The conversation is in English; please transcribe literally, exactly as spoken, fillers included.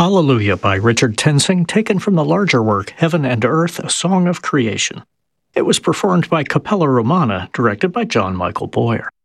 Hallelujah by Richard Tensing, taken from the larger work Heaven and Earth, A Song of Creation. It was performed by Capella Romana, directed by John Michael Boyer.